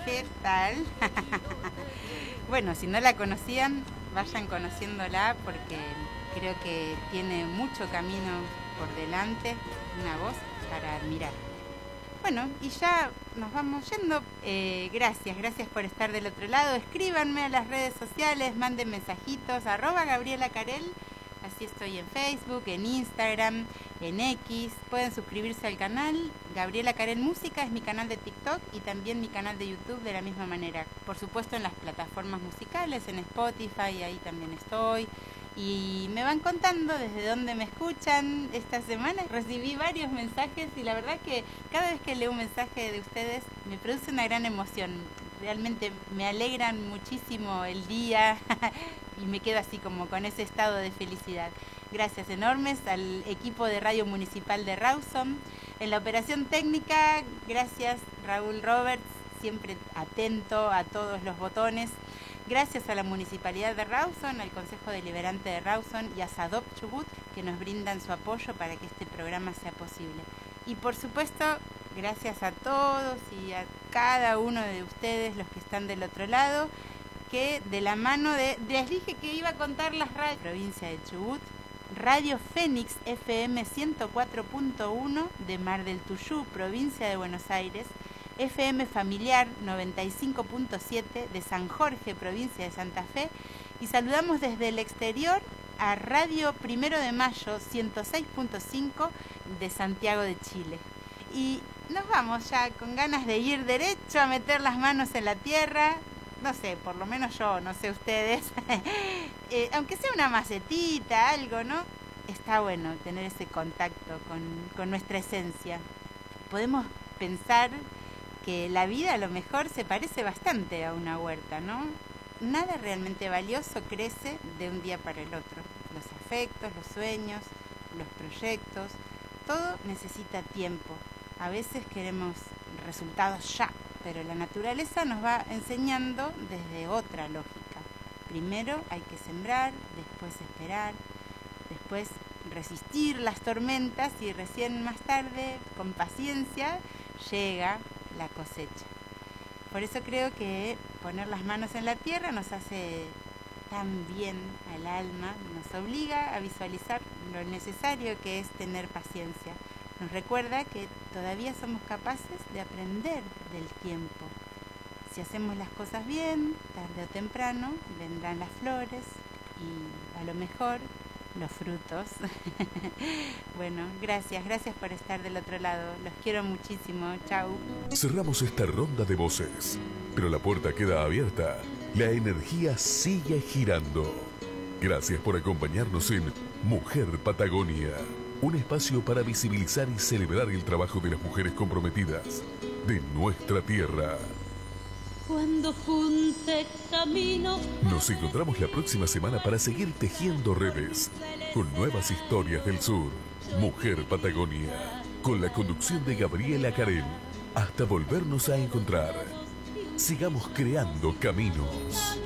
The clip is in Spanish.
¿Qué tal? Bueno, si no la conocían, vayan conociéndola porque creo que tiene mucho camino por delante, una voz para admirar. Bueno, y ya nos vamos yendo. Gracias por estar del otro lado. Escríbanme a las redes sociales, manden mensajitos, @Gabriela Carel. Así estoy en Facebook, en Instagram, en X. Pueden suscribirse al canal. Gabriela Carel Música es mi canal de TikTok y también mi canal de YouTube de la misma manera. Por supuesto en las plataformas musicales, en Spotify, ahí también estoy. Y me van contando desde dónde me escuchan. Esta semana recibí varios mensajes y la verdad que cada vez que leo un mensaje de ustedes me produce una gran emoción. Realmente me alegran muchísimo el día y me quedo así como con ese estado de felicidad. Gracias enormes al equipo de Radio Municipal de Rawson. En la operación técnica, gracias Raúl Roberts, siempre atento a todos los botones. Gracias a la Municipalidad de Rawson, al Consejo Deliberante de Rawson y a Sadop Chubut, que nos brindan su apoyo para que este programa sea posible. Y por supuesto, gracias a todos y a cada uno de ustedes, los que están del otro lado, que de la mano les dije que iba a contar las radios de la provincia de Chubut, Radio Fénix FM 104.1 de Mar del Tuyú, provincia de Buenos Aires, FM Familiar 95.7 de San Jorge, provincia de Santa Fe, y saludamos desde el exterior a Radio 1 de Mayo 106.5 de Santiago de Chile. Y nos vamos ya con ganas de ir derecho a meter las manos en la tierra, no sé, por lo menos yo, no sé ustedes, aunque sea una macetita, algo, ¿no? Está bueno tener ese contacto con nuestra esencia. Podemos pensar que la vida a lo mejor se parece bastante a una huerta, ¿no? Nada realmente valioso crece de un día para el otro. Los afectos, los sueños, los proyectos, todo necesita tiempo. A veces queremos resultados ya, pero la naturaleza nos va enseñando desde otra lógica. Primero hay que sembrar, después esperar, después resistir las tormentas y recién más tarde, con paciencia, llega la cosecha. Por eso creo que poner las manos en la tierra nos hace tan bien al alma, nos obliga a visualizar lo necesario que es tener paciencia. Nos recuerda que todavía somos capaces de aprender del tiempo. Si hacemos las cosas bien, tarde o temprano vendrán las flores y a lo mejor los frutos. Bueno, gracias por estar del otro lado. Los quiero muchísimo. Chau. Cerramos esta ronda de voces, pero la puerta queda abierta. La energía sigue girando. Gracias por acompañarnos en Mujer Patagonia, un espacio para visibilizar y celebrar el trabajo de las mujeres comprometidas de nuestra tierra. Cuando junte camino. Nos encontramos la próxima semana para seguir tejiendo redes con nuevas historias del sur. Mujer Patagonia, con la conducción de Gabriela Carel. Hasta volvernos a encontrar. Sigamos creando caminos.